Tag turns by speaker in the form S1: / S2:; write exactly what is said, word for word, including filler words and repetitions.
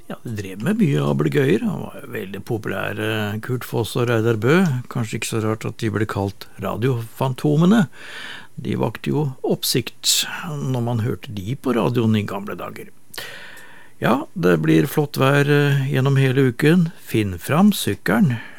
S1: Ja, de drev med mye ablegøyer. Han var jo veldig populær, Kurt Foss og Reidar Bø. Kanskje ikke så rart at de ble kalt radiofantomene. De vakte jo oppsikt når man hørte de på radioen i gamle dager. Ja, det blir flott vær gjennom hele uken. Finn fram sykkelen.